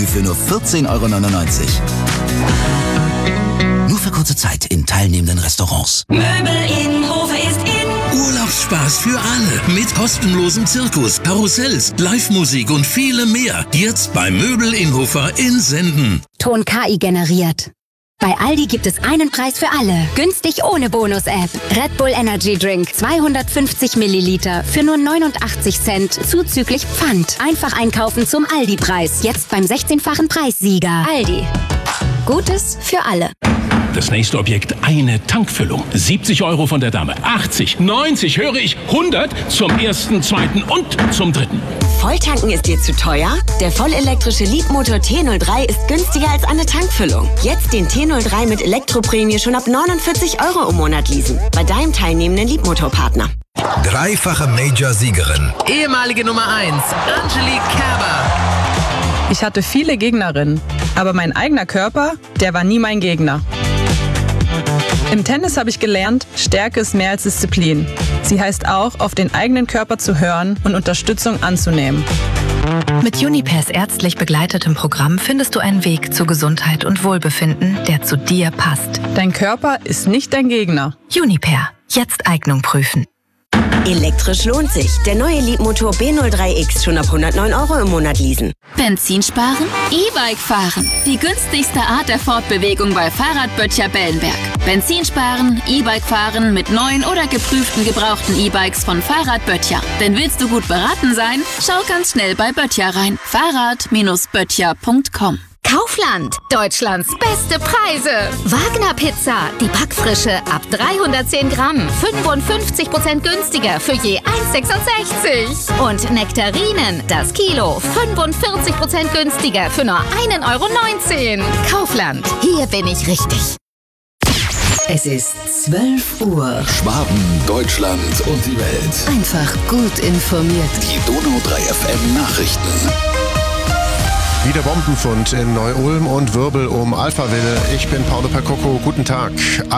für nur 14,99 €. Nur für kurze Zeit in teilnehmenden Restaurants. Möbel Innenhofer ist in. Urlaubsspaß für alle mit kostenlosem Zirkus, Karussells, Live-Musik und vielem mehr. Jetzt bei Möbel Innenhofer in Senden. Ton KI generiert. Bei Aldi gibt es einen Preis für alle. Günstig ohne Bonus-App. Red Bull Energy Drink 250 Milliliter für nur 89 Cent zuzüglich Pfand. Einfach einkaufen zum Aldi-Preis. Jetzt beim 16-fachen Preissieger. Aldi. Gutes für alle. Das nächste Objekt, eine Tankfüllung. 70 € von der Dame. 80, 90, höre ich, 100 zum ersten, zweiten und zum dritten. Volltanken ist dir zu teuer? Der vollelektrische Leapmotor T03 ist günstiger als eine Tankfüllung. Jetzt den T03 mit Elektroprämie schon ab 49 € im Monat leasen. Bei deinem teilnehmenden Leapmotor-Partner. Dreifache Major-Siegerin. Ehemalige Nummer 1, Angelique Kerber. Ich hatte viele Gegnerinnen, aber mein eigener Körper, der war nie mein Gegner. Im Tennis habe ich gelernt, Stärke ist mehr als Disziplin. Sie heißt auch, auf den eigenen Körper zu hören und Unterstützung anzunehmen. Mit Unipairs ärztlich begleitetem Programm findest du einen Weg zu Gesundheit und Wohlbefinden, der zu dir passt. Dein Körper ist nicht dein Gegner. Unipair. Jetzt Eignung prüfen. Elektrisch lohnt sich. Der neue Leapmotor B03X schon ab 109 € im Monat leasen. Benzin sparen? E-Bike fahren. Die günstigste Art der Fortbewegung bei Fahrradböttcher Bellenberg. Benzin sparen, E-Bike fahren mit neuen oder geprüften gebrauchten E-Bikes von Fahrradböttcher. Denn willst du gut beraten sein? Schau ganz schnell bei Böttcher rein. Fahrrad-böttcher.com. Kaufland. Deutschlands beste Preise. Wagner Pizza. Die Backfrische ab 310 Gramm. 55% günstiger für je 1,66 €. Und Nektarinen. Das Kilo. 45% günstiger für nur 1,19 €. Kaufland. Hier bin ich richtig. Es ist 12 Uhr. Schwaben, Deutschland und die Welt. Einfach gut informiert. Die Donau 3 FM Nachrichten. Wieder Bombenfund in Neu-Ulm und Wirbel um Alphaville. Ich bin Paolo Percocco. Guten Tag.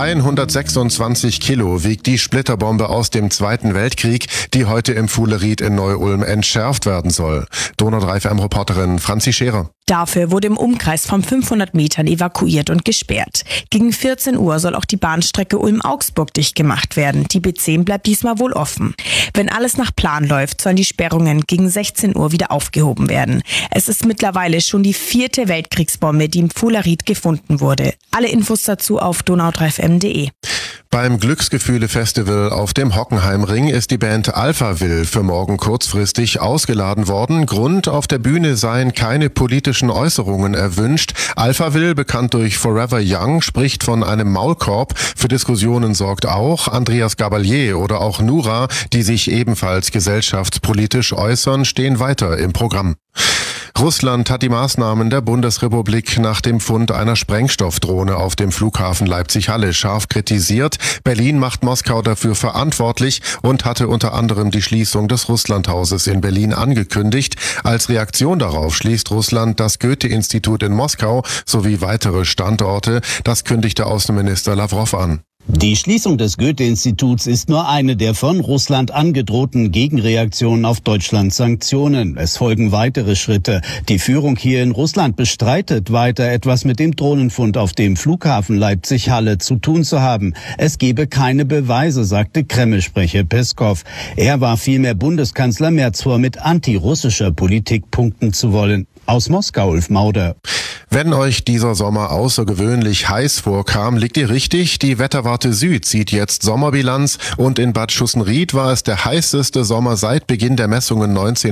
126 Kilo wiegt die Splitterbombe aus dem Zweiten Weltkrieg, die heute im Fuhleried in Neu-Ulm entschärft werden soll. Donau 3 FM-Reporterin Franzi Scherer. Dafür wurde im Umkreis von 500 Metern evakuiert und gesperrt. Gegen 14 Uhr soll auch die Bahnstrecke Ulm-Augsburg dicht gemacht werden. Die B10 bleibt diesmal wohl offen. Wenn alles nach Plan läuft, sollen die Sperrungen gegen 16 Uhr wieder aufgehoben werden. Es ist mittlerweile schon die 4. Weltkriegsbombe, die im Fuhleried gefunden wurde. Alle Infos dazu auf donau3fm.de. Beim Glücksgefühle-Festival auf dem Hockenheimring ist die Band Alphaville für morgen kurzfristig ausgeladen worden. Grund: auf der Bühne seien keine politischen Äußerungen erwünscht. Alphaville, bekannt durch Forever Young, spricht von einem Maulkorb. Für Diskussionen sorgt auch Andreas Gabalier oder auch Nura, die sich ebenfalls gesellschaftspolitisch äußern, stehen weiter im Programm. Russland hat die Maßnahmen der Bundesrepublik nach dem Fund einer Sprengstoffdrohne auf dem Flughafen Leipzig-Halle scharf kritisiert. Berlin macht Moskau dafür verantwortlich und hatte unter anderem die Schließung des Russlandhauses in Berlin angekündigt. Als Reaktion darauf schließt Russland das Goethe-Institut in Moskau sowie weitere Standorte. Das kündigte Außenminister Lavrov an. Die Schließung des Goethe-Instituts ist nur eine der von Russland angedrohten Gegenreaktionen auf Deutschlands Sanktionen. Es folgen weitere Schritte. Die Führung hier in Russland bestreitet weiter, etwas mit dem Drohnenfund auf dem Flughafen Leipzig-Halle zu tun zu haben. Es gebe keine Beweise, sagte Kreml-Sprecher Peskow. Er warf vielmehr Bundeskanzler Merz vor, mit antirussischer Politik punkten zu wollen. Aus Moskau, Ulf Mauder. Wenn euch dieser Sommer außergewöhnlich heiß vorkam, liegt ihr richtig. Die Wetterwarte Süd zieht jetzt Sommerbilanz und in Bad Schussenried war es der heißeste Sommer seit Beginn der Messungen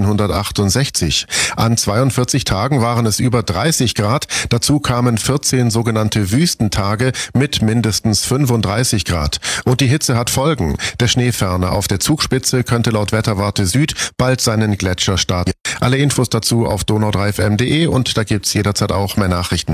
1968. An 42 Tagen waren es über 30 Grad. Dazu kamen 14 sogenannte Wüstentage mit mindestens 35 Grad. Und die Hitze hat Folgen. Der Schneeferner auf der Zugspitze könnte laut Wetterwarte Süd bald seinen Gletscher starten. Alle Infos dazu auf donau3fm.de und da gibt's jederzeit auch mehr Nachrichten.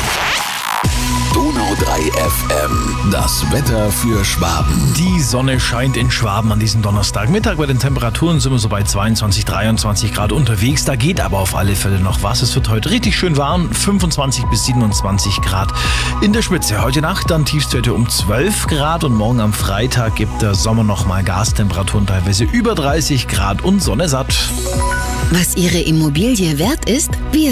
Donau 3 FM, das Wetter für Schwaben. Die Sonne scheint in Schwaben an diesem Donnerstagmittag. Bei den Temperaturen sind wir so bei 22, 23 Grad unterwegs. Da geht aber auf alle Fälle noch was. Es wird heute richtig schön warm, 25 bis 27 Grad in der Spitze. Heute Nacht dann Tiefstwerte um 12 Grad und morgen am Freitag gibt der Sommer nochmal Gas. Temperaturen teilweise über 30 Grad und Sonne satt. Was Ihre Immobilie wert ist, wir